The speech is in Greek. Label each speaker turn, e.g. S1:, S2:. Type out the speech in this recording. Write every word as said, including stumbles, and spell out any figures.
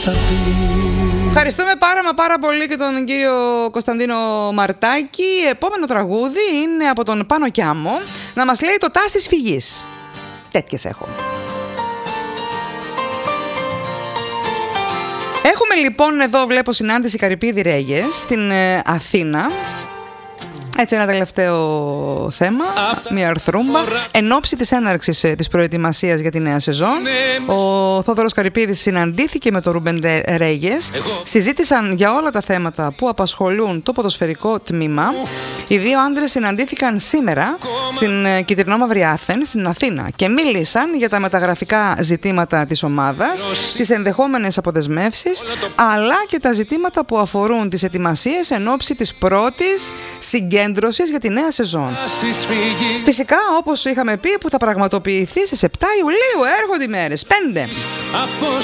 S1: Ευχαριστούμε πάρα μα πάρα πολύ και τον κύριο Κωνσταντίνο Μαρτάκη. Επόμενο τραγούδι είναι από τον Πάνο Κιάμο, να μας λέει το τάσης φυγής. Τέτοιες έχω. Έχουμε λοιπόν εδώ, βλέπω, συνάντηση Καρυπίδη Ρέγες στην ε, Αθήνα. Έτσι, ένα τελευταίο θέμα, μια αρθρούμπα. Εν ώψη της έναρξης της προετοιμασίας για τη νέα σεζόν, ο Θόδωρος Καρυπίδης συναντήθηκε με τον Ρούμπεν Ρέγες. Συζήτησαν για όλα τα θέματα που απασχολούν το ποδοσφαιρικό τμήμα. Οι δύο άντρες συναντήθηκαν σήμερα στην Κιτρινόμαυρη Άθεν, στην Αθήνα, και μίλησαν για τα μεταγραφικά ζητήματα της ομάδας, τις ενδεχόμενες αποδεσμεύσεις, αλλά και τα ζητήματα που αφορούν τις ετοιμασίες εν ώψη της πρώτης συγκέντρωσης για τη νέα σεζόν. Φυσικά, όπως είχαμε πει, που θα πραγματοποιηθεί στις επτά Ιουλίου. Έρχονται οι μέρες, πέντε.